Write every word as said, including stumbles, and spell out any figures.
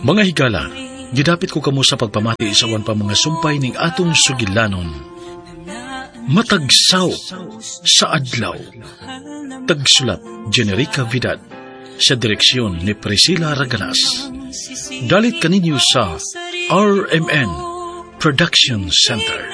Mga higala, gidapit ko kamo sa pagpamati sa awan pa mga sumpay ning atong sugilanon. Matagsaw sa adlaw. Tagsulat Generica Vidal, sa direksyon ni Priscilla Ragalas. Dalit kaninyo sa R M N Production Center.